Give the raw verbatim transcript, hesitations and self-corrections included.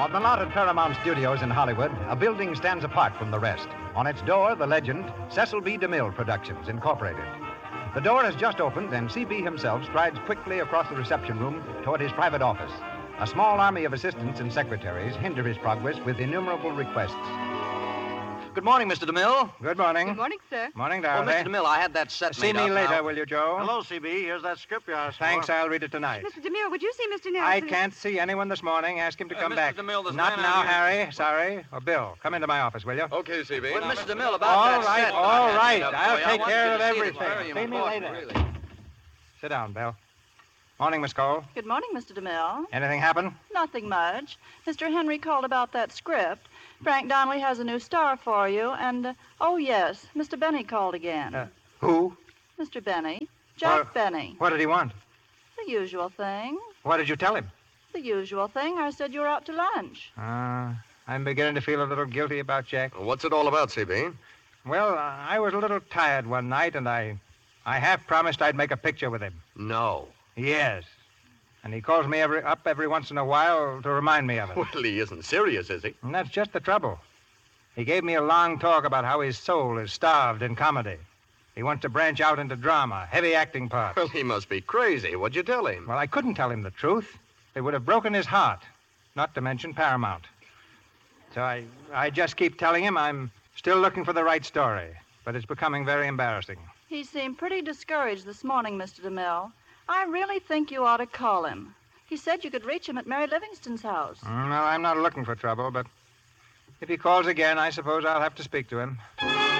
On the lot at Paramount Studios in Hollywood, a building stands apart from the rest. On its door, the legend, Cecil B. DeMille Productions, Incorporated. The door has just opened, and C B himself strides quickly across the reception room toward his private office. A small army of assistants and secretaries hinder his progress with innumerable requests. Good morning, Mister DeMille. Good morning. Good morning, sir. Morning, Oh, Dorothy. Mister DeMille, I had that set See made me up later, now. will you, Joe? Hello, C B. Here's that script you asked Thanks, for. I'll read it tonight. Mister DeMille, would you see Mister Nelson? I can't see anyone this morning. Ask him to Uh, come Mister back. DeMille, this Not man now, out here- Harry. Sorry. Or Bill, come into my office, will you? Okay, C B. Well, Mister DeMille, about All that right, set. all right. Boy, I'll I take want care you of to see it. everything. It's very See me important, later. really. Sit down, Bill. Morning, Miss Cole. Good morning, Mister DeMille. Anything happen? Nothing much. Mister Henry called about that script. Frank Donnelly has a new star for you, and, uh, oh, yes, Mister Benny called again. Uh, Who? Mister Benny. Jack Well- Benny. What did he want? The usual thing. What did you tell him? The usual thing. I said you were out to lunch. Uh, I'm beginning to feel a little guilty about Jack. What's it all about, C B? Well, uh, I was a little tired one night, and I, I half promised I'd make a picture with him. No. Yes. And he calls me every up every once in a while to remind me of it. Well, he isn't serious, is he? And that's just the trouble. He gave me a long talk about how his soul is starved in comedy. He wants to branch out into drama, heavy acting parts. Well, he must be crazy. What'd you tell him? Well, I couldn't tell him the truth. It would have broken his heart, not to mention Paramount. So I, I just keep telling him I'm still looking for the right story, but it's becoming very embarrassing. He seemed pretty discouraged this morning, Mister DeMille. I really think you ought to call him. He said you could reach him at Mary Livingston's house. Mm, well, I'm not looking for trouble, but if he calls again, I suppose I'll have to speak to him.